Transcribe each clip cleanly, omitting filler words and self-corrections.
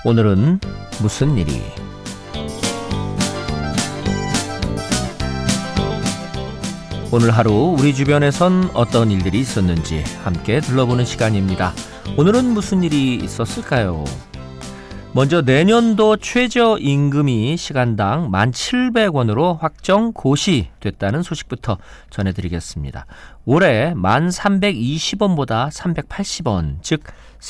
오늘은 무슨 일이? 오늘 하루 우리 주변에선 어떤 일들이 있었는지 함께 둘러보는 시간입니다. 오늘은 무슨 일이 있었을까요? 먼저 내년도 최저임금이 시간당 1,700원으로 확정 고시됐다는 소식부터 전해드리겠습니다. 올해 1,320원보다 380원, 즉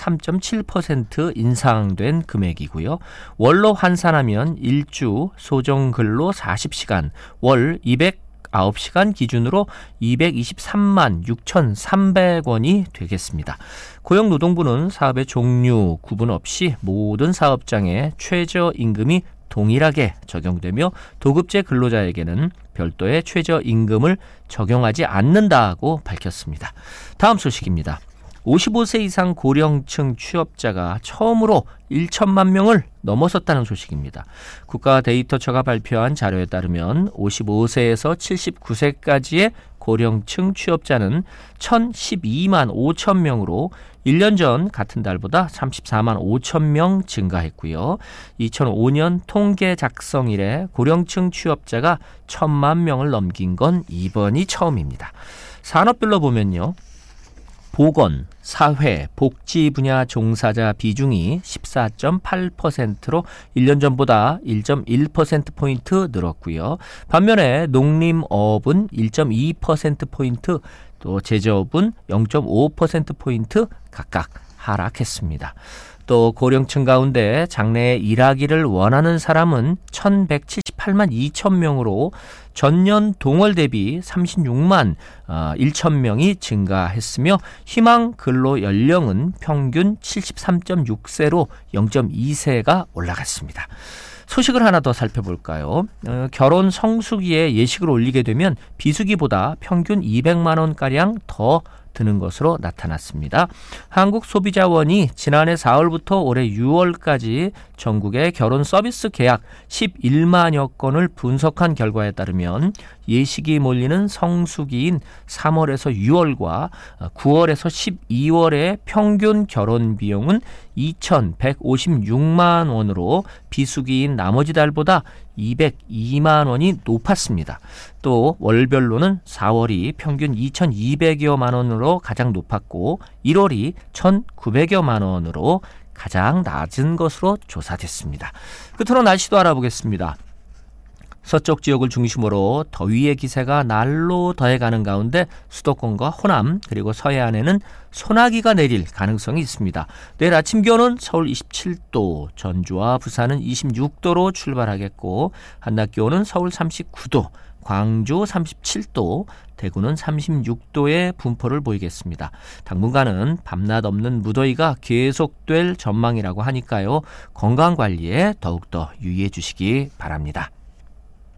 3.7% 인상된 금액이고요. 월로 환산하면 일주 소정근로 40시간, 월 209시간 기준으로 223만 6,300원이 되겠습니다. 고용노동부는 사업의 종류 구분 없이 모든 사업장에 최저임금이 동일하게 적용되며 도급제 근로자에게는 별도의 최저임금을 적용하지 않는다고 밝혔습니다. 다음 소식입니다. 55세 이상 고령층 취업자가 처음으로 1천만 명을 넘어섰다는 소식입니다. 국가데이터처가 발표한 자료에 따르면 55세에서 79세까지의 고령층 취업자는 1,012만 5천 명으로 1년 전 같은 달보다 34만 5천 명 증가했고요. 2005년 통계 작성 이래 고령층 취업자가 1,000만 명을 넘긴 건 이번이 처음입니다. 산업별로 보면요. 보건, 사회, 복지 분야 종사자 비중이 14.8%로 1년 전보다 1.1%포인트 늘었고요. 반면에 농림업은 1.2%포인트, 또 제조업은 0.5%포인트 각각 하락했습니다. 또 고령층 가운데 장래에 일하기를 원하는 사람은 1,178만 2천 명으로 전년 동월 대비 36만 1천 명이 증가했으며 희망 근로 연령은 평균 73.6세로 0.2세가 올라갔습니다. 소식을 하나 더 살펴볼까요? 결혼 성수기에 예식을 올리게 되면 비수기보다 평균 200만 원가량 더 드는 것으로 나타났습니다. 한국소비자원이 지난해 4월부터 올해 6월까지 전국의 결혼 서비스 계약 11만여 건을 분석한 결과에 따르면 예식이 몰리는 성수기인 3월에서 6월과 9월에서 12월의 평균 결혼 비용은 2,156만 원으로 비수기인 나머지 달보다 202만 원이 높았습니다. 또 월별로는 4월이 평균 2,200여만 원으로 가장 높았고 1월이 1,900여만 원으로 가장 낮은 것으로 조사됐습니다. 끝으로 날씨도 알아보겠습니다. 서쪽 지역을 중심으로 더위의 기세가 날로 더해가는 가운데 수도권과 호남 그리고 서해안에는 소나기가 내릴 가능성이 있습니다. 내일 아침 기온은 서울 27도, 전주와 부산은 26도로 출발하겠고 한낮 기온은 서울 39도, 광주 37도, 대구는 36도의 분포를 보이겠습니다. 당분간은 밤낮 없는 무더위가 계속될 전망이라고 하니까요. 건강관리에 더욱더 유의해 주시기 바랍니다.